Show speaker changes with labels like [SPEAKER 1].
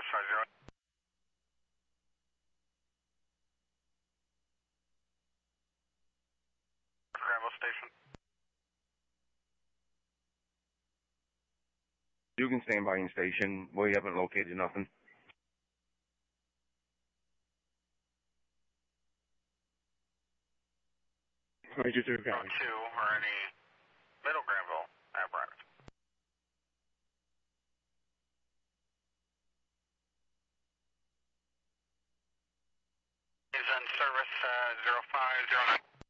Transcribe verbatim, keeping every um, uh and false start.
[SPEAKER 1] service five zero. Granville Station.
[SPEAKER 2] You can stand by in station. We haven't located nothing.
[SPEAKER 3] Roger, two,
[SPEAKER 1] No two or any middle Granville apparatus. Is in service uh, zero five zero nine.